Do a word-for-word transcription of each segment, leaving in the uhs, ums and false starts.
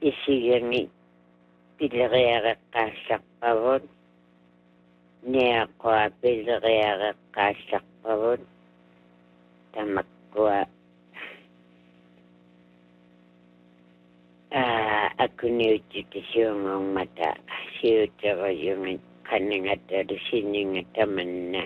isigangi pileriaqeqqaassarpavut niaqua pileriaqeqqaassarpavut tamakkua aa akuniuttisiungummata siuterujungit qanningattalu sinningattamanna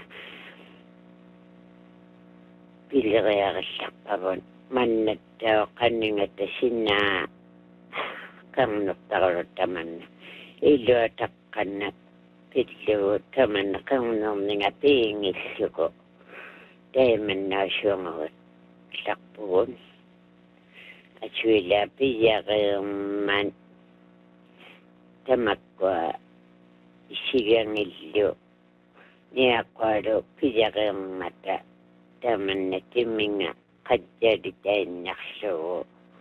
pileriaqeссarpavut mannattao qanningatta sinnaa qarnurtarulutamanna iluataqqanna pillugu tamanna qarnurninga piingillugu taimannaasuungagut sarpugun asuila piyareerman tamakkua isigangillu niaqqualu piyareermata tamanna timminga qajjalitainnerlugu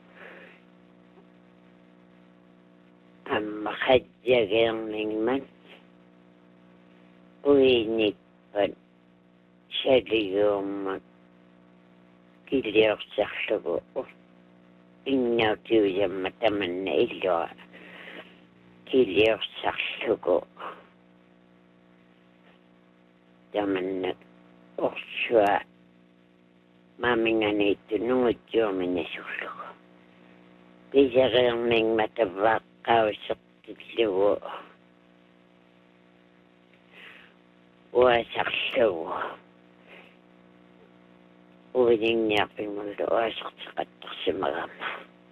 amma qajjageerningman uinippan saliguummak kiliorsarlugu innautiuyamma tamanna illua kiliorsarlugu tamanna orsua maaminganiittu nungutjuuminasullugu piyareerningmata vaqqausertillugu uasarlugu uviningniarpingullu uasertiqattarsimagama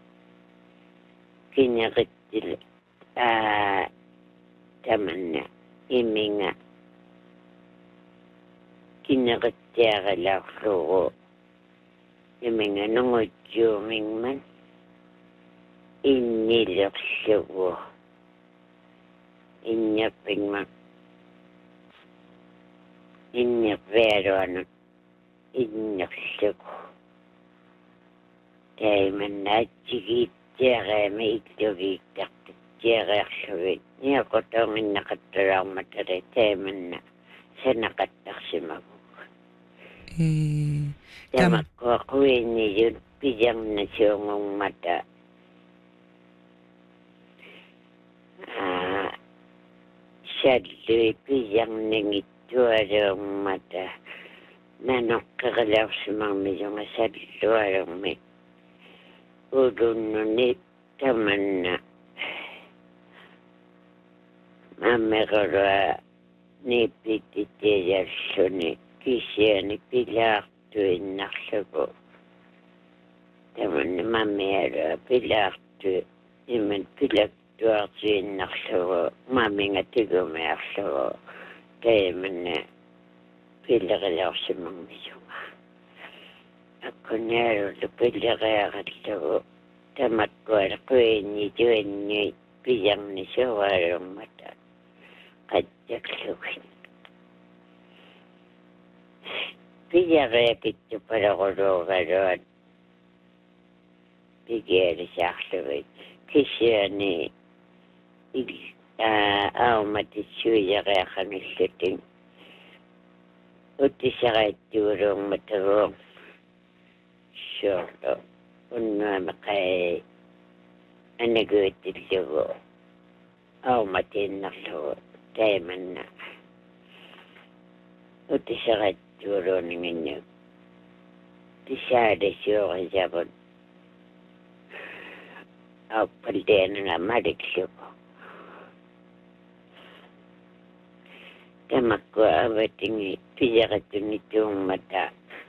kineqittil aa tamanna iminga kineqittiaqalaarlugu iminga nungutjuumingman innilerlugu inniarpingman inniqvealuanut innerlugu taimannaatsigittiaqaami illugiittartittiaqaarlugit niaqotoonginnaqattulaarmatali taimanna sanaqattarsimagu tamakkua quinniyut pijarnasuungummata aa sallui pijarningittualuummata nanoqqeqalaarsimagmisunga sallualugmi ulunnuni tamanna mammequlua niippitittiajalluni kisiani pilaartuinnarlugu tamanna mammialua pilaartu iman pilaktuartuinnarlugu mamminga tigumiarlugu taimanna pilleqalaarsimagmisunga akkunnialullu pilleqiaqallugu tamakkuala quinnituanni pijarnisuuqaalummata qajjaklugin pijareakittu palaquluugaluat pigialisaarlugit kisiani il aaummatitsuijareaqanillutin uttisaqaittuuluungmataguum suorlu unnuamaqai anaguutillugu aumatiinnarlugu taimanna uttisaqaittuuluuninginnu tisaalisuuqisavut auppalliananga maliklugu tamakkua avatingi pijaqattunittuummata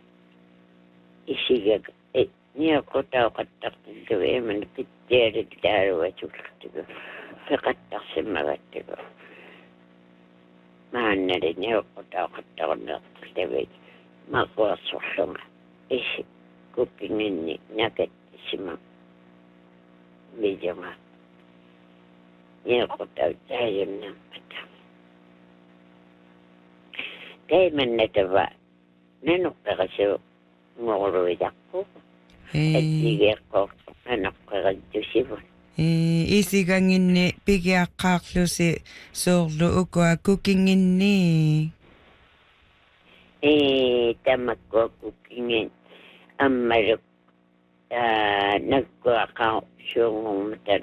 isigak niaqutauqattartillugu imana pittialitlaaluasullugu peqattarsimmagattugu maannali niaqutauqattarunertillavit maquassurlunga isi kupinginni nakattisima mijunga niaqutautaayunnammata taimannatava nanuqqeqasu ngoruidaqqu attigeeqqortu nanuqqeqattusivun isiganginni pigiaqqaarlusi soorlu ukua kukinginni e tamakkua kukingin ammaluk nagkuaqau suungungmatan